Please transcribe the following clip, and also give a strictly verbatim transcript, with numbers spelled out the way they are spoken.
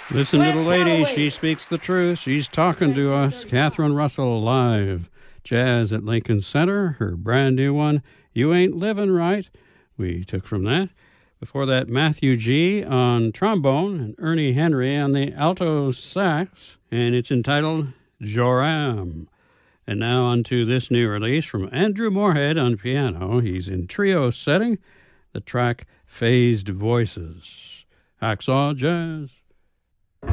Listen to the lady. She speaks the truth. She's talking to us. Catherine Russell live. Jazz at Lincoln Center. Her brand new one, You Ain't Living Right. We took from that. Before that, Matthew G. on trombone and Ernie Henry on the alto sax. And it's entitled Joram. And now on to this new release from Andrew Moorhead on piano. He's in trio setting. The track Phased Voices. Hacksaw Jazz.